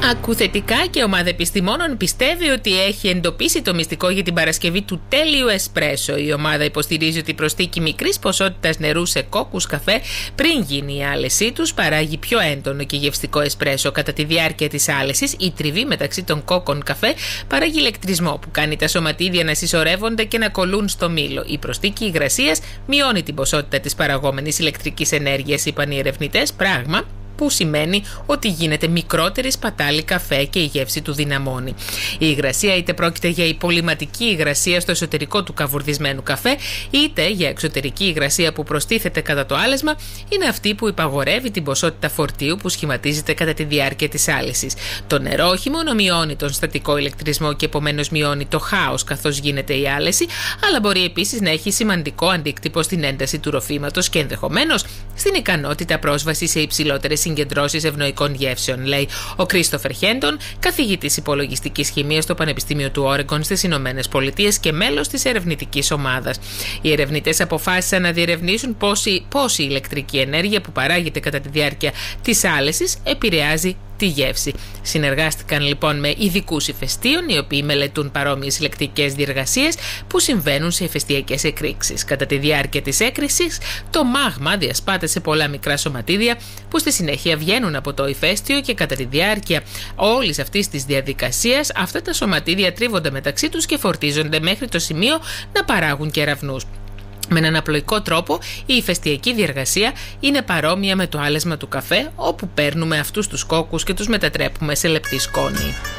Ακουθετικά και ομάδα επιστημόνων πιστεύει ότι έχει εντοπίσει το μυστικό για την παρασκευή του τέλειου εσπρέσο. Η ομάδα υποστηρίζει ότι η προσθήκη μικρής ποσότητας νερού σε κόκκους καφέ πριν γίνει η άλεσή τους παράγει πιο έντονο και γευστικό εσπρέσο. Κατά τη διάρκεια της άλεσης, η τριβή μεταξύ των κόκκων καφέ παράγει ηλεκτρισμό που κάνει τα σωματίδια να συσσωρεύονται και να κολλούν στο μήλο. Η προσθήκη υγρασίας μειώνει την ποσότητα της παραγόμενης ηλεκτρικής ενέργειας, είπαν οι ερευνητές, πράγμα που σημαίνει ότι γίνεται μικρότερη σπατάλη καφέ και η γεύση του δυναμώνει. Η υγρασία είτε πρόκειται για υπολοιματική υγρασία στο εσωτερικό του καβουρδισμένου καφέ, είτε για εξωτερική υγρασία που προστίθεται κατά το άλεσμα, είναι αυτή που υπαγορεύει την ποσότητα φορτίου που σχηματίζεται κατά τη διάρκεια της άλεσης. Το νερό όχι μόνο μειώνει τον στατικό ηλεκτρισμό και επομένως μειώνει το χάος καθώς γίνεται η άλεση, αλλά μπορεί επίσης να έχει σημαντικό αντίκτυπο στην ένταση του ροφήματος και ενδεχομένως στην ικανότητα πρόσβασης σε υψηλότερες συγκεντρώσεις ευνοϊκών γεύσεων, λέει ο Κρίστοφερ Χέντον, καθηγητής υπολογιστικής χημείας στο Πανεπιστήμιο του Όρεγκον στις Ηνωμένες Πολιτείες και μέλος της ερευνητικής ομάδας. Οι ερευνητές αποφάσισαν να διερευνήσουν πώς η ηλεκτρική ενέργεια που παράγεται κατά τη διάρκεια της άλεσης επηρεάζει τη γεύση. Συνεργάστηκαν λοιπόν με ειδικούς ηφαιστείων, οι οποίοι μελετούν παρόμοιες ηλεκτρικές διεργασίες που συμβαίνουν σε ηφαιστειακές εκρήξεις. Κατά τη διάρκεια της έκρηξης, το μάγμα διασπάται σε πολλά μικρά σωματίδια που στη συνέχεια βγαίνουν από το ηφαίστειο και κατά τη διάρκεια όλης αυτής της διαδικασίας, αυτά τα σωματίδια τρίβονται μεταξύ τους και φορτίζονται μέχρι το σημείο να παράγουν κεραυνούς. Με έναν απλοϊκό τρόπο, η ηφαιστειακή διεργασία είναι παρόμοια με το άλεσμα του καφέ, όπου παίρνουμε αυτούς τους κόκκους και τους μετατρέπουμε σε λεπτή σκόνη.